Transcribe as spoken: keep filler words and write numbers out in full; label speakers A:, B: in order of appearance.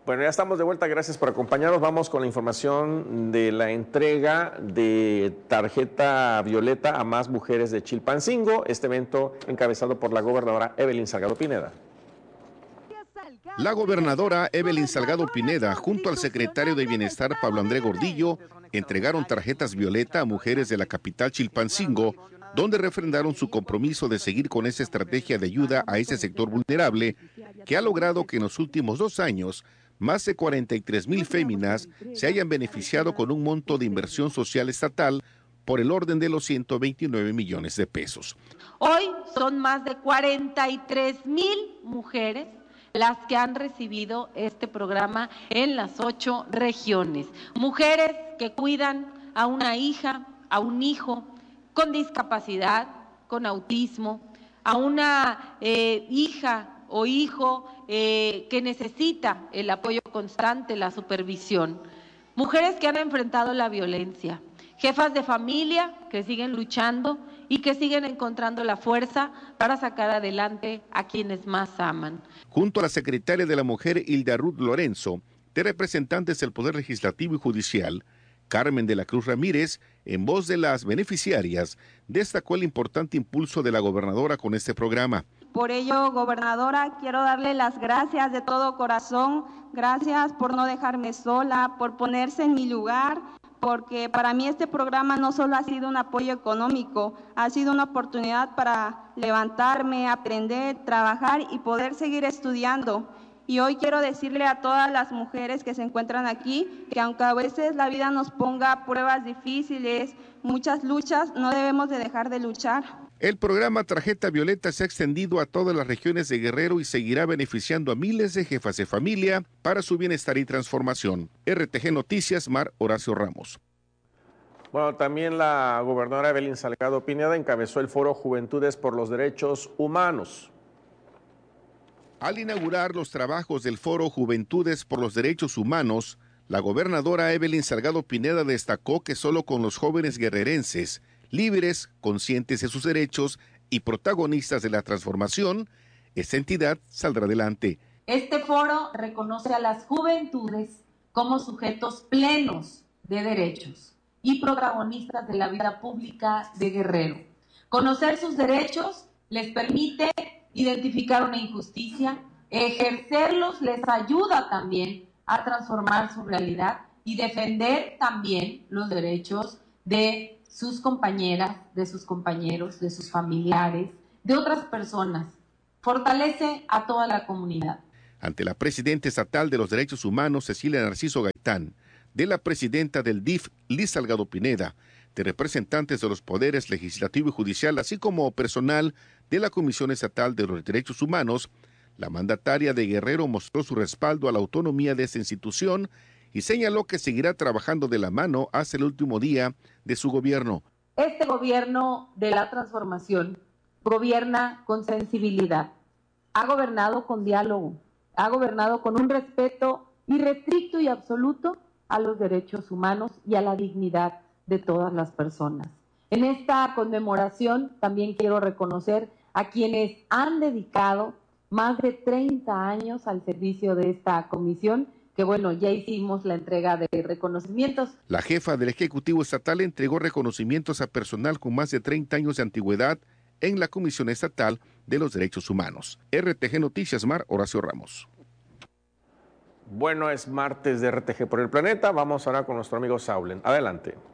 A: Bueno, ya estamos de vuelta, gracias por acompañarnos. Vamos con la información de la entrega de tarjeta violeta a más mujeres de Chilpancingo, este evento encabezado por la gobernadora Evelyn Salgado Pineda.
B: La gobernadora Evelyn Salgado Pineda, junto al secretario de Bienestar Pablo André Gordillo, entregaron tarjetas violeta a mujeres de la capital Chilpancingo, donde refrendaron su compromiso de seguir con esa estrategia de ayuda a ese sector vulnerable, que ha logrado que en los últimos dos años más de cuarenta y tres mil féminas se hayan beneficiado con un monto de inversión social estatal por el orden de los ciento veintinueve millones de pesos.
C: Hoy son más de cuarenta y tres mil mujeres las que han recibido este programa en las ocho regiones. Mujeres que cuidan a una hija, a un hijo con discapacidad, con autismo, a una eh, hija o hijo eh, que necesita el apoyo constante, la supervisión. Mujeres que han enfrentado la violencia, jefas de familia que siguen luchando y que siguen encontrando la fuerza para sacar adelante a quienes más aman.
B: Junto a la secretaria de la Mujer, Hilda Ruth Lorenzo, de representantes del Poder Legislativo y Judicial, Carmen de la Cruz Ramírez, en voz de las beneficiarias, destacó el importante impulso de la gobernadora con este programa.
D: Por ello, gobernadora, quiero darle las gracias de todo corazón. Gracias por no dejarme sola, por ponerse en mi lugar, porque para mí este programa no solo ha sido un apoyo económico, ha sido una oportunidad para levantarme, aprender, trabajar y poder seguir estudiando. Y hoy quiero decirle a todas las mujeres que se encuentran aquí que aunque a veces la vida nos ponga pruebas difíciles, muchas luchas, no debemos de dejar de luchar.
B: El programa Tarjeta Violeta se ha extendido a todas las regiones de Guerrero y seguirá beneficiando a miles de jefas de familia para su bienestar y transformación. R T G Noticias, Mar Horacio Ramos.
A: Bueno, también la gobernadora Evelyn Salgado Pineda encabezó el foro Juventudes por los Derechos Humanos.
B: Al inaugurar los trabajos del foro Juventudes por los Derechos Humanos, la gobernadora Evelyn Salgado Pineda destacó que solo con los jóvenes guerrerenses, libres, conscientes de sus derechos y protagonistas de la transformación, esta entidad saldrá adelante.
C: Este foro reconoce a las juventudes como sujetos plenos de derechos y protagonistas de la vida pública de Guerrero. Conocer sus derechos les permite identificar una injusticia, ejercerlos les ayuda también a transformar su realidad y defender también los derechos de sus compañeras, de sus compañeros, de sus familiares, de otras personas. Fortalece a toda la comunidad.
B: Ante la presidenta estatal de los Derechos Humanos, Cecilia Narciso Gaitán, de la presidenta del D I F, Liz Salgado Pineda, de representantes de los poderes legislativo y judicial, así como personal de la Comisión Estatal de los Derechos Humanos, la mandataria de Guerrero mostró su respaldo a la autonomía de esta institución y señaló que seguirá trabajando de la mano hasta el último día de su gobierno.
C: Este gobierno de la transformación gobierna con sensibilidad, ha gobernado con diálogo, ha gobernado con un respeto irrestricto y absoluto a los derechos humanos y a la dignidad de todas las personas. En esta conmemoración también quiero reconocer a quienes han dedicado más de treinta años al servicio de esta comisión, que bueno, ya hicimos la entrega de reconocimientos.
B: La jefa del Ejecutivo Estatal entregó reconocimientos a personal con más de treinta años de antigüedad en la Comisión Estatal de los Derechos Humanos. R T G Noticias, Mar Horacio Ramos.
A: Bueno, es martes de R T G por el Planeta. Vamos ahora con nuestro amigo Saulen. Adelante.